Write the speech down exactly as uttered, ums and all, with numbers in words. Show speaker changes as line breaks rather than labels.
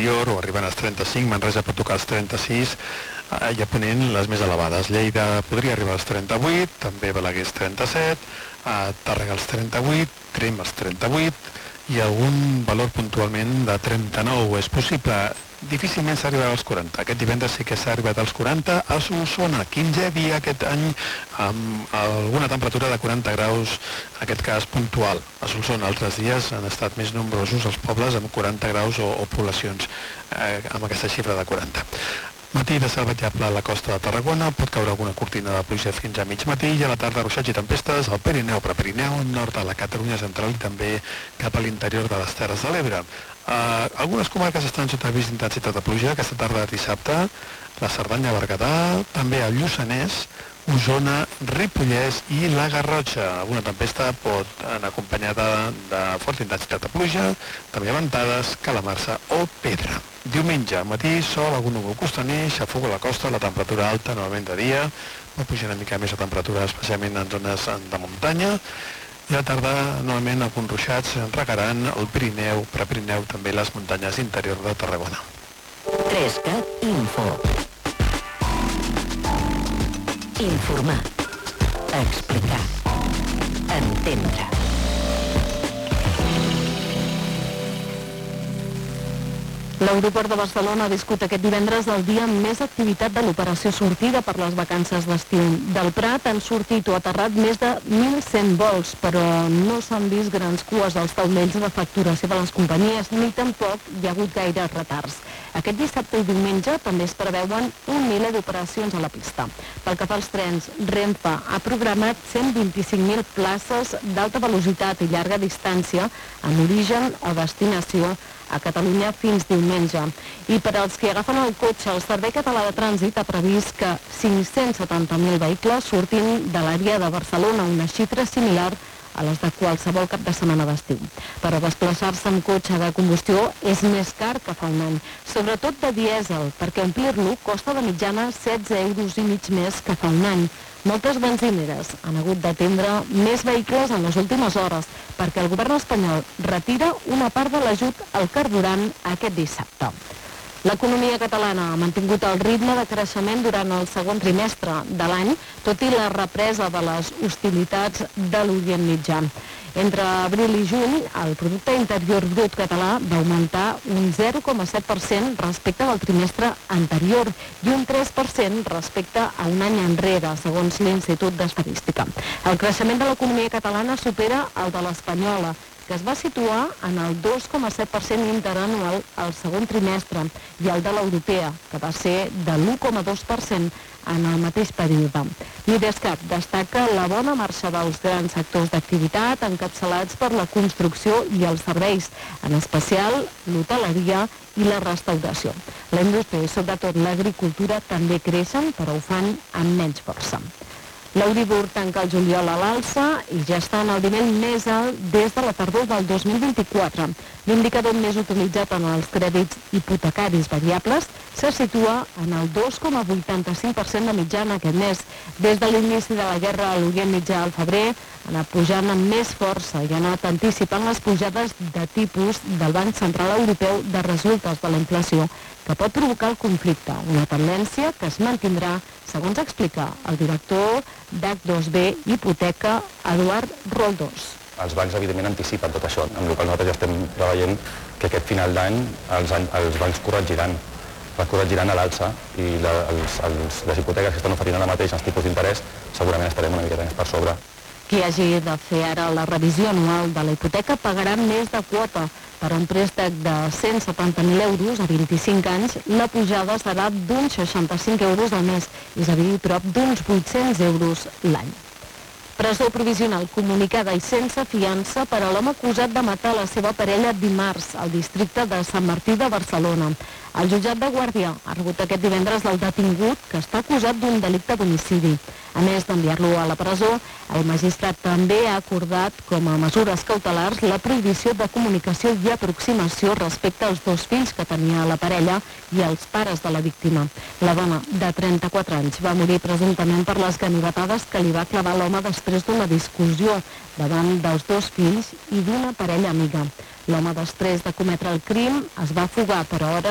interior, o arribant als trenta-cinc, Manresa pot tocar els trenta-sis, i a Ponent les més elevades. Lleida podria arribar als trenta-vuit, també Balaguer als trenta-set, a Tàrrega als trenta-vuit, Tremp als trenta-vuit, i algun valor puntualment de trenta-nou. És possible. Difícilment s'ha arribat als quaranta. Aquest divendres sí que s'ha arribat als quaranta. A Solsona, quinzè dia aquest any amb alguna temperatura de quaranta graus, en aquest cas puntual. A Solsona altres dies han estat més nombrosos els pobles amb quaranta graus o, o poblacions eh, amb aquesta xifra de quaranta. Matí de salvatjable a la costa de Tarragona, pot caure alguna cortina de pluja fins a mig matí, i a la tarda ruixats i tempestes al Pirineu, Prepirineu, nord de la Catalunya central i també cap a l'interior de les Terres de l'Ebre. Uh, algunes comarques estan sota avís d'intensitat de pluja aquesta tarda de dissabte, la Cerdanya, Berguedà, també el Lluçanès, Osona, Ripollès i la Garrotxa. Alguna tempesta pot anar acompanyada de forta intensitat de pluja, també ventades, calamarsa o pedra. Diumenge, matí, sol, algun núvol costaner, xafog a la costa, la temperatura alta, normalment de dia, va pujar una mica més la temperatura, especialment en zones de muntanya, i a la tarda, normalment, alguns ruixats regaran el Pirineu, Prepirineu, també les muntanyes interior de Tarragona.
Trescat Info. Informar. Explicar. Entendre.
L'aeroport de Barcelona ha viscut aquest divendres el dia amb més activitat de l'operació sortida per les vacances d'estiu. Del Prat han sortit o aterrat més de mil cent vols, però no s'han vist grans cues als taulells de facturació de les companyies, ni tampoc hi ha hagut gaires retards. Aquest dissabte i diumenge també es preveuen un miler d'operacions a la pista. Pel que fa als trens, Renfe ha programat cent vint-i-cinc mil places d'alta velocitat i llarga distància en origen o destinació a Catalunya fins diumenge. I per als que agafen el cotxe, el Servei Català de Trànsit ha previst que cinc-cents setanta mil vehicles surtin de l'àrea de Barcelona, una xifra similar a les de qualsevol cap de setmana d'estiu. Però desplaçar-se amb cotxe de combustió és més car que fa un any, sobretot de dièsel, perquè omplir-lo costa de mitjana setze euros i mig més que fa un any. Moltes benzineres han hagut d'atendre més vehicles en les últimes hores perquè el govern espanyol retira una part de l'ajut al carburant aquest dissabte. L'economia catalana ha mantingut el ritme de creixement durant el segon trimestre de l'any, tot i la represa de les hostilitats de l'Orient Mitjà. Entre abril i juny, el producte interior brut català va augmentar un zero coma set per cent respecte del trimestre anterior i un tres per cent respecte a un any enrere, segons l'Institut d'Estadística. El creixement de l'economia catalana supera el de l'espanyola, que es va situar en el dos coma set per cent interanual al segon trimestre, i el de l'europea, que va ser de l'u coma dos per cent en el mateix període. L'Idescat destaca la bona marxa dels grans sectors d'activitat encapçalats per la construcció i els serveis, en especial l'hoteleria i la restauració. La indústria i sobretot l'agricultura també creixen, però ho fan amb menys força. L'Euribor tanca el juliol a l'alça i ja està en el nivell més alt des de la tardor del dos mil vint-i-quatre. L'indicador més utilitzat en els crèdits hipotecaris variables se situa en el dos coma vuitanta-cinc per cent de mitjana aquest mes. Des de l'inici de la guerra a l'Orient Mitjà al febrer, ha anat pujant amb més força i ha anat anticipant les pujades de tipus del Banc Central Europeu de resultes de la inflació, que pot provocar el conflicte, una tendència que es mantindrà, segons explica el director d'H dos B Hipoteca, Eduard Roldós.
Els bancs, evidentment, anticipen tot això, amb el qual nosaltres ja estem preveient que aquest final d'any els, els bancs corregiran, corregiran a l'alça, i la, els, els, les hipoteques que estan oferint ara mateix els tipus d'interès segurament estarem una miqueta més per sobre.
Qui hagi de fer ara la revisió anual de la hipoteca pagarà més de quota. Per un préstec de cent setanta mil euros a vint-i-cinc anys, la pujada serà d'uns seixanta-cinc euros al mes, és a dir, prop d'uns vuit-cents euros l'any. Presó provisional comunicada i sense fiança per a l'home acusat de matar la seva parella dimarts al districte de Sant Martí de Barcelona. El jutjat de Guàrdia ha rebut aquest divendres el detingut, que està acusat d'un delicte d'homicidi. A més d'enviar-lo a la presó, el magistrat també ha acordat com a mesures cautelars la prohibició de comunicació i aproximació respecte als dos fills que tenia la parella i els pares de la víctima. La dona, de trenta-quatre anys, va morir presumptament per les ganivetades que li va clavar l'home després d'una discussió davant dels dos fills i d'una parella amiga. L'home, després de cometre el crim, es va fugar, però ara